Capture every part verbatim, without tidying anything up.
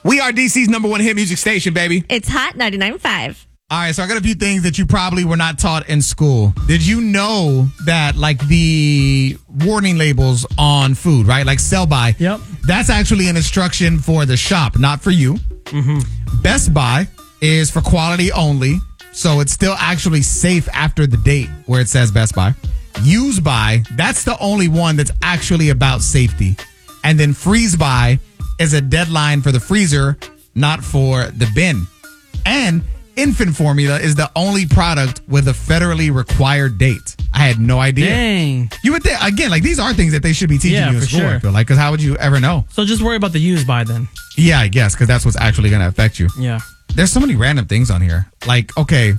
We are D C's number one hit music station, baby. It's Hot ninety-nine point five. All right, so I got a few things that you probably were not taught in school. Did you know that, like, the warning labels on food, right? Like sell by. Yep. That's actually an instruction for the shop, not for you. Mm-hmm. Best Buy is for quality only, so it's still actually safe after the date where it says Best Buy. Use By, that's the only one that's actually about safety. And then Freeze By is a deadline for the freezer, not for the bin. And infant formula is the only product with a federally required date. I had no idea. Dang. You would think, again, like, these are things that they should be teaching Yeah, you in for school, sure. I feel like, because how would you ever know? So just worry about the use by then. Yeah, I guess, because that's what's actually going to affect you. Yeah. There's so many random things on here. Like, okay,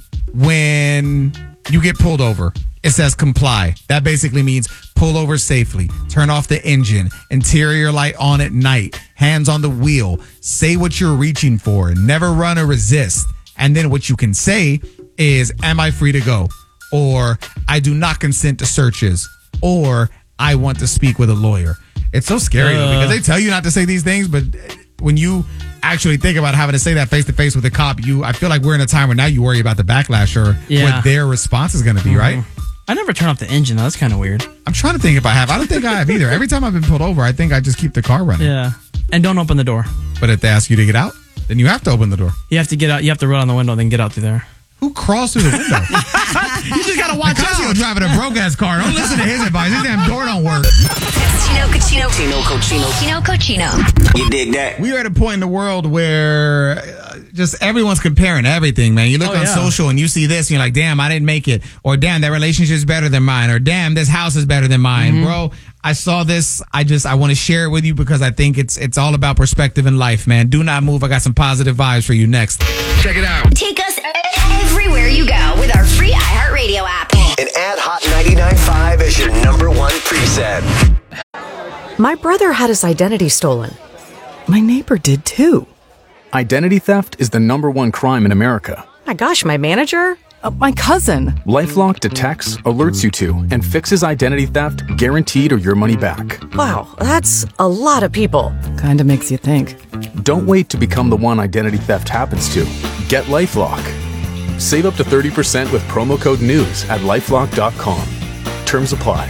when you get pulled over, it says comply. That basically means pull over safely, turn off the engine, interior light on at night, hands on the wheel, say what you're reaching for, never run or resist. And then what you can say is, am I free to go? Or I do not consent to searches. Or I want to speak with a lawyer. It's so scary though, Uh. because they tell you not to say these things, but when you actually think about having to say that face to face with a cop, you I feel like we're in a time where now you worry about the backlash or Yeah. what their response is going to be, mm-hmm. right? I never turn off the engine, though. That's kind of weird. I'm trying to think if I have. I don't think I have either. Every time I've been pulled over, I think I just keep the car running. Yeah. And don't open the door. But if they ask you to get out, then you have to open the door. You have to get out. You have to roll on the window, then get out through there. Who crawls through the window? You just got to watch out. You're driving a broke-ass car. Don't listen to his advice. His damn door don't work. It's Chino Cochino. Chino Cochino. Chino Cochino. You dig that? We are at a point in the world where uh, just everyone's comparing everything, man. You look Oh, on yeah. social and you see this, and you're like, damn, I didn't make it. Or damn, that relationship is better than mine. Or damn, this house is better than mine. Mm-hmm. Bro, I saw this. I just, I want to share it with you because I think it's it's all about perspective in life, man. Do not move. I got some positive vibes for you next. Check it out. Take us everywhere you go with our free iHeartRadio app. And add Hot ninety-nine point five as your number one preset. My brother had his identity stolen. My neighbor did too. Identity theft is the number one crime in America. My gosh, my manager? Uh, my cousin. LifeLock detects, alerts you to, and fixes identity theft guaranteed or your money back. Wow, that's a lot of people. Kinda makes you think. Don't wait to become the one identity theft happens to. Get LifeLock. Save up to thirty percent with promo code NEWS at lifelock dot com. Terms apply.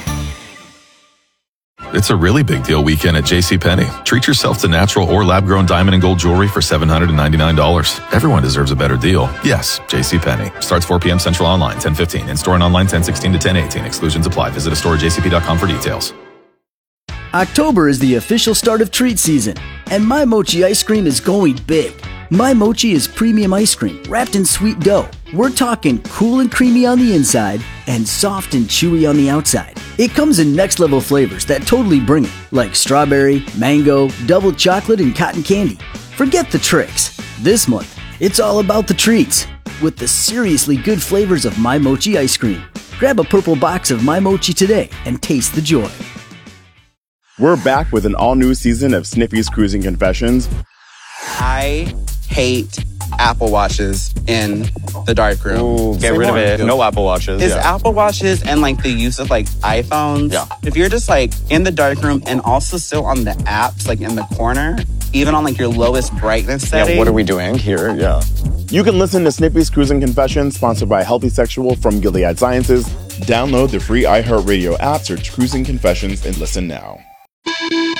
It's a really big deal weekend at JCPenney. Treat yourself to natural or lab-grown diamond and gold jewelry for seven hundred ninety-nine dollars. Everyone deserves a better deal. Yes, JCPenney. Starts four p.m. Central online, ten fifteen. In-store and online, ten sixteen to ten eighteen. Exclusions apply. Visit a store at j c p dot com for details. October is the official start of treat season, and My Mochi ice cream is going big. My Mochi is premium ice cream wrapped in sweet dough. We're talking cool and creamy on the inside and soft and chewy on the outside. It comes in next level flavors that totally bring it, like strawberry, mango, double chocolate, and cotton candy. Forget the tricks. This month, it's all about the treats with the seriously good flavors of My Mochi ice cream. Grab a purple box of My Mochi today and taste the joy. We're back with an all-new season of Sniffy's Cruising Confessions. I hate Apple Watches in the dark room. Ooh, get Say rid more. of it. No Apple Watches. It's yeah. Apple Watches and like the use of like iPhones. Yeah. If you're just like in the dark room and also still on the apps, like in the corner, even on like your lowest brightness setting. Yeah, what are we doing here? Yeah. You can listen to Sniffy's Cruising Confessions, sponsored by Healthy Sexual from Gilead Sciences. Download the free iHeartRadio app, search Cruising Confessions, and listen now.